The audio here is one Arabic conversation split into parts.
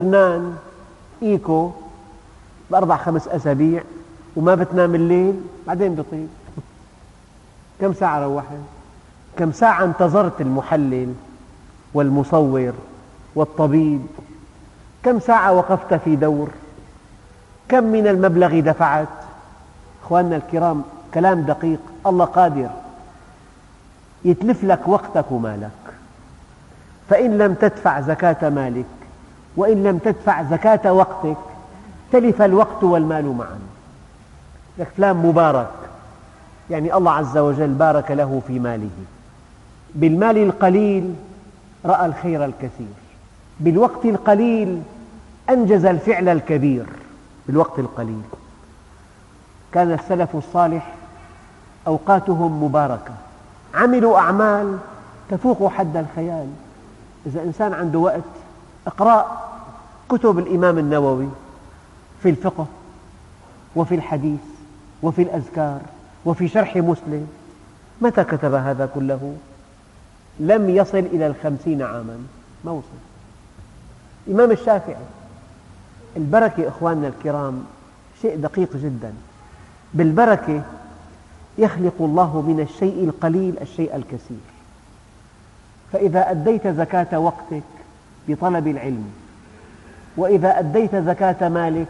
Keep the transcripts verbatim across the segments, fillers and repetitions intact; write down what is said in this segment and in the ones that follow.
لبنان إيكو بأربع خمس أسابيع وما بتنام الليل، بعدين بطيب. كم ساعة روحت؟ كم ساعة انتظرت المحلل والمصور والطبيب؟ كم ساعة وقفت في دور؟ كم من المبلغ دفعت؟ أخواننا الكرام، كلام دقيق. الله قادر يتلف لك وقتك ومالك، فإن لم تدفع زكاة مالك وإن لم تدفع زكاة وقتك تلف الوقت والمال معا. لك فلان مبارك، يعني الله عز وجل بارك له في ماله. بالمال القليل رأى الخير الكثير، بالوقت القليل أنجز الفعل الكبير. بالوقت القليل كان السلف الصالح أوقاتهم مباركة، عملوا أعمال تفوق حد الخيال. إذا إنسان عنده وقت، اقرأ كتب الإمام النووي في الفقه وفي الحديث وفي الأذكار وفي شرح مسلم. متى كتب هذا كله؟ لم يصل إلى الخمسين عاما، ما وصل. الإمام الشافعي، البركة إخواننا الكرام شيء دقيق جدا. بالبركة يخلق الله من الشيء القليل الشيء الكثير. فإذا أديت زكاة وقتك بطلب العلم، وإذا أديت زكاة مالك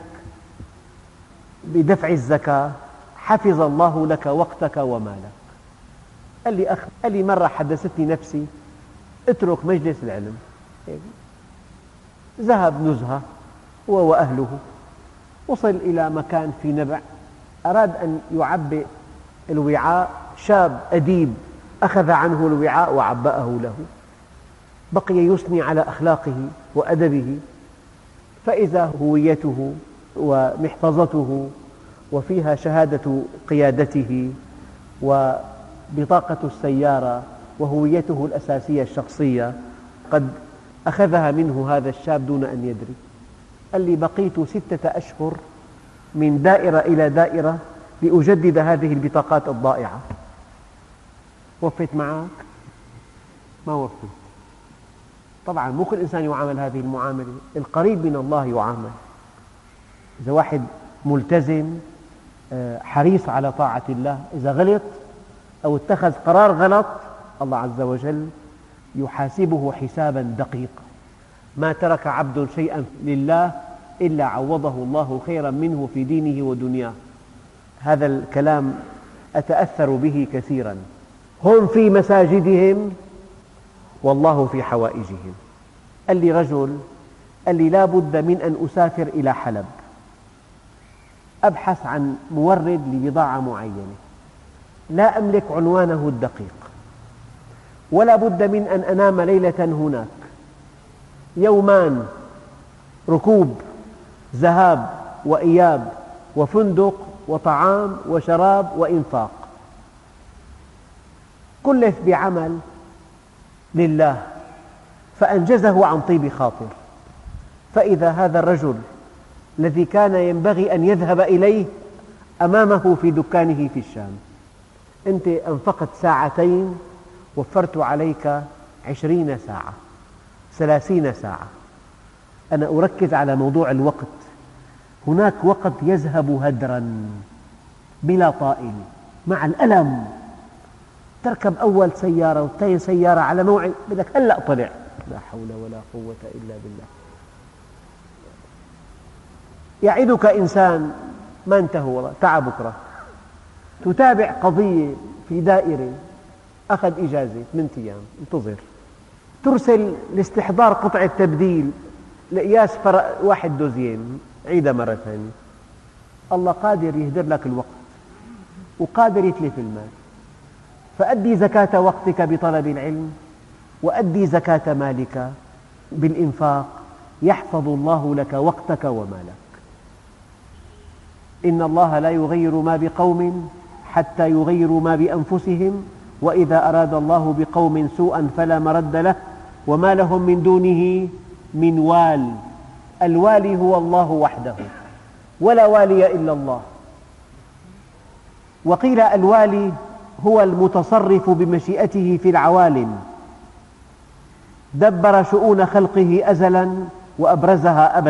بدفع الزكاة، حفظ الله لك وقتك ومالك. قال لي أخ، قال لي مرة حدثتني نفسي اترك مجلس العلم. ذهب نزهة هو وأهله، وصل إلى مكان في نبع، أراد أن يعبئ الوعاء، شاب أديب أخذ عنه الوعاء وعبأه له، بقي يثني على أخلاقه وأدبه، فإذا هويته ومحفظته وفيها شهادة قيادته وبطاقة السيارة وهويته الأساسية الشخصية قد أخذها منه هذا الشاب دون أن يدري. قال لي بقيت ستة أشهر من دائرة إلى دائرة لأجدد هذه البطاقات الضائعة. وفيت معك؟ ما وفيت. طبعا مو كل إنسان يعامل هذه المعاملة، القريب من الله يعامل. إذا واحد ملتزم حريص على طاعة الله، إذا غلط أو اتخذ قرار غلط، الله عز وجل يحاسبه حسابا دقيقا. ما ترك عبد شيئا لله إلا عوضه الله خيرا منه في دينه ودنياه. هذا الكلام أتأثر به كثيرا. هم في مساجدهم والله في حوائجهم. قال لي رجل، قال لي لا بد من أن أسافر إلى حلب أبحث عن مورد لبضاعة معينة، لا أملك عنوانه الدقيق، ولا بد من أن أنام ليلة هناك، يومان ركوب ذهاب وإياب وفندق وطعام وشراب وإنفاق، كلف بعمل لله، فأنجزه عن طيب خاطر. فإذا هذا الرجل الذي كان ينبغي أن يذهب إليه أمامه في دكانه في الشام. أنت أنفقت ساعتين، وفرت عليك عشرين ساعة، ثلاثين ساعة. أنا أركز على موضوع الوقت. هناك وقت يذهب هدرا بلا طائل مع الألم. تركب أول سيارة وثاني سيارة على موعد، بدك هلأ طلع، لا حول ولا قوة إلا بالله. يعدك إنسان ما انتهى والله، تعال بكرة. تتابع قضية في دائرة، أخذ إجازة ثمانية أيام، انتظر. ترسل لاستحضار قطعة تبديل لقياس فرق واحد دوزين، عيدها مرة ثانية. الله قادر يهدر لك الوقت وقادر يتلف المال. فأدي زكاة وقتك بطلب العلم، وأدي زكاة مالك بالإنفاق، يحفظ الله لك وقتك ومالك. إن الله لا يغير ما بقوم حتى يغيروا ما بأنفسهم، وإذا أراد الله بقوم سوءا فلا مرد له، وما لهم من دونه من وال. الوالي هو الله وحده، ولا والي إلا الله. وقيل الوالي هو المتصرف بمشيئته في العوالم، دبر شؤون خلقه أزلا وأبرزها أبدا.